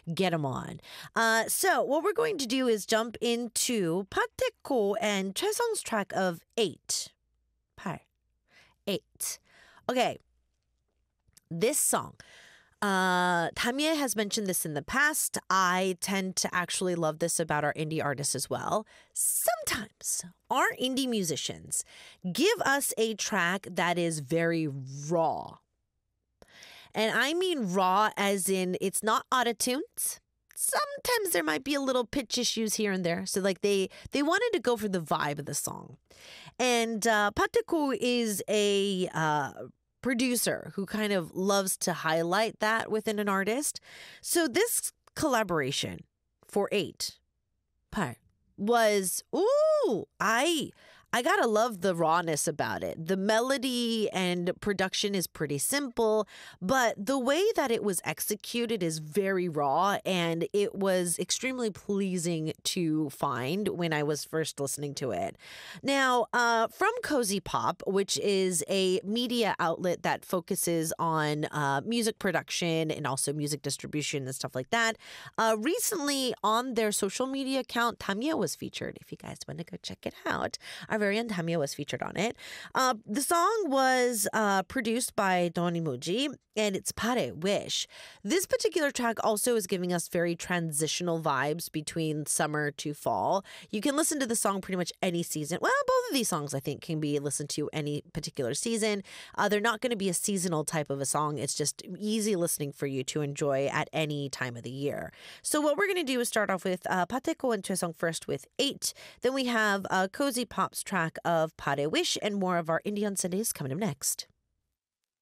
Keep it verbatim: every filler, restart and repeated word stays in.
get them on. Uh, so what we're going to do is jump into 파테코 and 최성's track of eight. 팔. Eight. Okay. This song. Uh, Tamie has mentioned this in the past. I tend to actually love this about our indie artists as well. Sometimes our indie musicians give us a track that is very raw. And I mean raw as in it's not auto-tuned. Sometimes there might be a little pitch issues here and there. So like they they wanted to go for the vibe of the song. And uh, 파테코 is a uh, producer who kind of loves to highlight that within an artist. So this collaboration for eight 팔 was, ooh, I I gotta love the rawness about it. The melody and production is pretty simple, but the way that it was executed is very raw, and it was extremely pleasing to find when I was first listening to it. Now, uh, from Cozy Pop, which is a media outlet that focuses on uh, music production and also music distribution and stuff like that, uh, recently on their social media account, Tamie was featured. If you guys want to go check it out, our very own Tamie was featured on it. Uh, the song was uh, produced by Don Imuji, and it's Pare Wish. This particular track also is giving us very transitional vibes between summer to fall. You can listen to the song pretty much any season. Well, both of these songs, I think, can be listened to any particular season. Uh, they're not going to be a seasonal type of a song. It's just easy listening for you to enjoy at any time of the year. So what we're going to do is start off with uh, 파테코 and 최성 first with eight. Then we have uh, Cozy Pop's track of Pare Wish, and more of our Indie on Sundays coming up next.